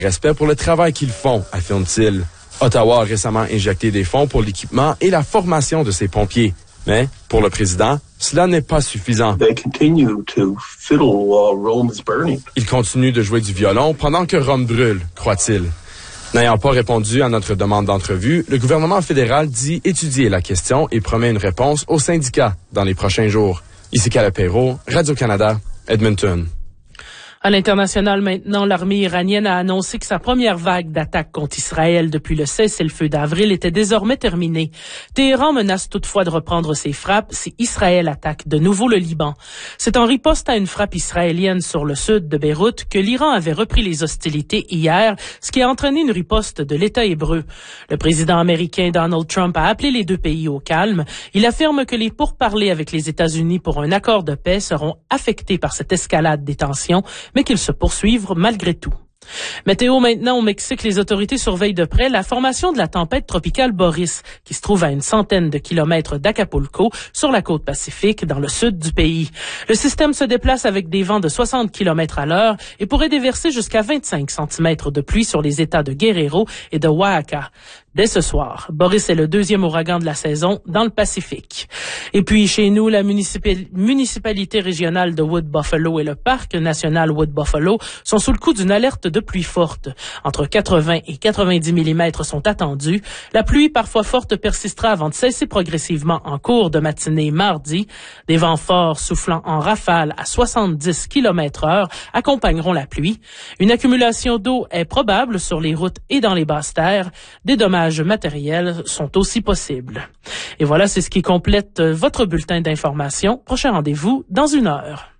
Respect pour le travail qu'ils font, affirme-t-il. Ottawa a récemment injecté des fonds pour l'équipement et la formation de ses pompiers. Mais, pour le président, cela n'est pas suffisant. Il continue de jouer du violon pendant que Rome brûle, croit-il. N'ayant pas répondu à notre demande d'entrevue, le gouvernement fédéral dit étudier la question et promet une réponse aux syndicats dans les prochains jours. Ici Calapero, Radio-Canada, Edmonton. À l'international maintenant, l'armée iranienne a annoncé que sa première vague d'attaques contre Israël depuis le cessez-le-feu d'avril était désormais terminée. Téhéran menace toutefois de reprendre ses frappes si Israël attaque de nouveau le Liban. C'est en riposte à une frappe israélienne sur le sud de Beyrouth que l'Iran avait repris les hostilités hier, ce qui a entraîné une riposte de l'État hébreu. Le président américain Donald Trump a appelé les deux pays au calme. Il affirme que les pourparlers avec les États-Unis pour un accord de paix seront affectés par cette escalade des tensions, mais qu'ils se poursuivent malgré tout. Météo maintenant au Mexique, les autorités surveillent de près la formation de la tempête tropicale Boris, qui se trouve à une centaine de kilomètres d'Acapulco, sur la côte pacifique, dans le sud du pays. Le système se déplace avec des vents de 60 km à l'heure et pourrait déverser jusqu'à 25 cm de pluie sur les États de Guerrero et de Oaxaca. Dès ce soir, Boris est le deuxième ouragan de la saison dans le Pacifique. Et puis, chez nous, la municipalité régionale de Wood Buffalo et le parc national Wood Buffalo sont sous le coup d'une alerte de pluie forte. Entre 80 et 90 mm sont attendus. La pluie, parfois forte, persistera avant de cesser progressivement en cours de matinée mardi. Des vents forts soufflant en rafales à 70 km/h accompagneront la pluie. Une accumulation d'eau est probable sur les routes et dans les basses terres. Des dommages matériels sont aussi possibles. Et voilà, c'est ce qui complète votre bulletin d'information. Prochain rendez-vous dans 1 heure.